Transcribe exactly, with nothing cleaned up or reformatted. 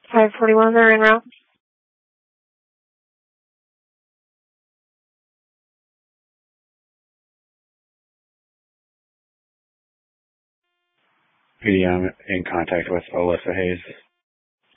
five forty-one, they're en route. P D, I'm in contact with Alyssa Hayes.